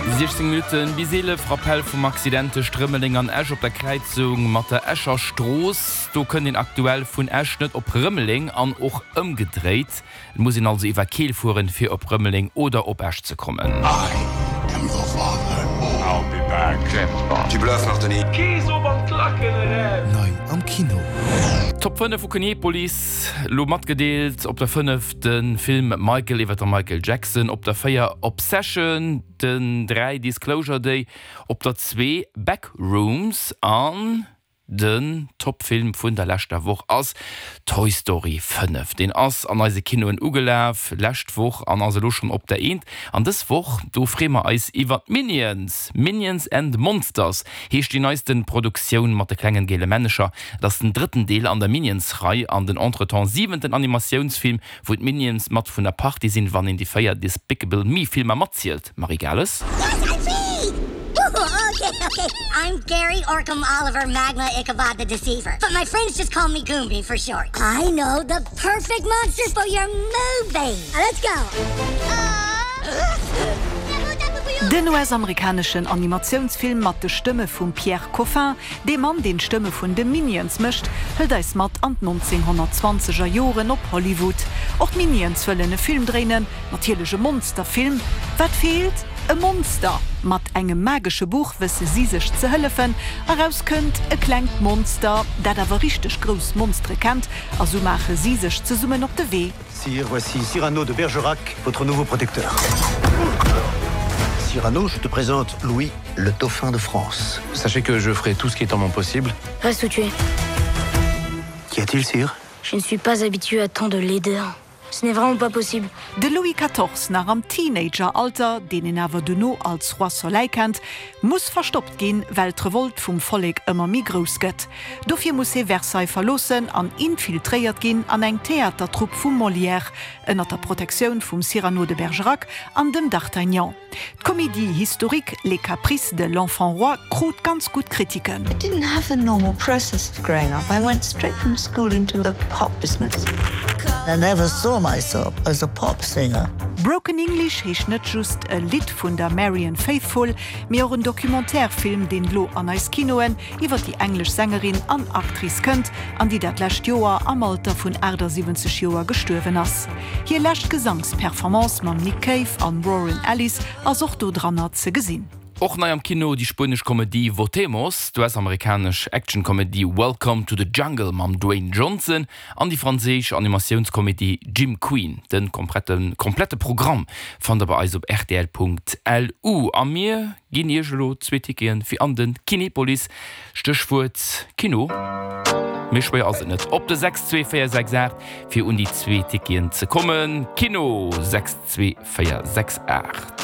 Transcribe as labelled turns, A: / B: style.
A: 16 Minuten bis Seele Frappell vom Accidente Strümmeling an Esch op der Kreuzung mat der Escher Stroß. Du können den aktuell vun Esch net op Rümmeling an och umgedreht. Muss ihn also iwwer Kiel fuhren fir op Rümmeling oder op Esch zu kommen.
B: I am your father. I'll be back. James Bond. Tu bluffes, Martini.
C: Nein, am Kino.
A: Top 5 vu Kinepolis lo mat gedeelt op der 5. Film Michael iwwer der Michael Jackson, op der 4 Obsession, den 3 Disclosure Day, op der 2 Backrooms an den Topfilm vun der letzter Woche ass Toy Story 5. Den ass an eise Kino en Ugelaf, lächt woch an as schon op der End. An des woch do fremer eis iwwer Minions and Monsters heescht die neuesten Produktionioun mat de klengen gele Mänescher, dats den dritten Deel an der Minions-Reihe an den entretemps 7. Animationsfilm, wo d Minions mat vun der Party sinn, wann in die Feier Despicable Me Filme mat zielt. Marie Gales?
D: Okay, I'm Gary Orcam Oliver Magma Ichabod the Deceiver. But my friends just call me Goomby for short. I know the perfect monster for your movie. Let's go.
E: Den US-amerikanischen Animationsfilm mat de Stimme vum Pierre Coffin, de Mann den Stimme vun de Minions mischt, hëlt eis mat an 1920er Joren op Hollywood. Och Minions wëllen e Film drinnen, natierlege Monsterfilm. Wat fehlt? E Monster. Mat engem magische Buch wisse sie sech ze hëllefen, herauskënnt e klenkt Monster, dat awer richtig gros Monstre kennt, also mache sie sech ze summen op de Wee.
F: Sire, voici Cyrano de Bergerac, votre nouveau protecteur. Cyrano, je te présente Louis, le dauphin de France.
G: Sachez que je ferai tout ce qui est en mon possible.
H: Reste où tu es.
F: Qu'y a-t-il, sire?
H: Je ne suis pas habitué à tant de laideur. Ce n'est vraiment pas possible.
E: De Louis XIV nach am Teenageralter, den en awer du no als Roi Soleil kennt, muss verstoppt gin, weil d'Revolt vum Folleg ëmmer mi gros gëtt. Dofir muss Versailles verlossen an infiltréiert gin an eng Theatertrupp vum Molière, ënner der Protektion vum Cyrano de Bergerac an dem D'Artagnan. D'Comédie historique Les Caprices de l'Enfant Roi krut ganz gut Kritiken.
I: I didn't have a normal process growing up. I went straight from school into the pop business.
J: I never saw myself as a pop singer.
E: Broken English heech net just e Lied vun der Marian Faithfull, mir auch een Dokumentärfilm den Lo an eis Kinoen iwwer die englisch Sängerin an Aktris kënnt, an die dat lächt Joer am Alter vun 70 Joer gestuerwen ass. Hier lächt Gesangsperformance mam Nick Cave an Warren Ellis as och do drannner ze gesinn.
A: Och nei am Kino die spanisch Komödie Votemos, die US-amerikasch Action-Komödie Welcome to the Jungle mam Dwayne Johnson, an die französisch Animationskomödie Jim Queen. Den komplette Programm fand aber also op rtl.lu. An mir gin Ilo 2 Ticketen fir an den Kinepolis, Stichwort Kino. Mich war also net op de 62468 fir die 2 Ticketen ze kommen. Kino 62468.